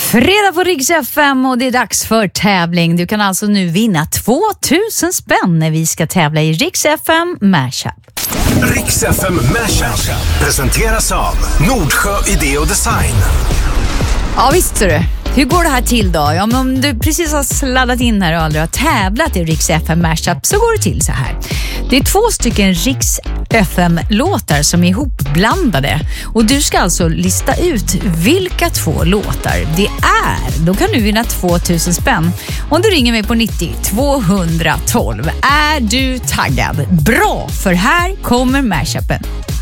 Fredag på Rix FM och det är dags för tävling. Du kan alltså nu vinna 2000 spänn när vi ska tävla i Rix FM Mashup. Rix FM Mashup presenteras av Nordsjö Idé och Design. Ja visst ser du. Hur går det här till då? Ja, men om du precis har sladdat in här och aldrig har tävlat i Rix FM Mashup så går det till så här. Det är 2 stycken Rix FM-låtar som är ihopblandade. Och du ska alltså lista ut vilka 2 låtar det är. Då kan du vinna 2000 spänn. Om du ringer mig på 90 212. Är du taggad? Bra, för här kommer Mashupen.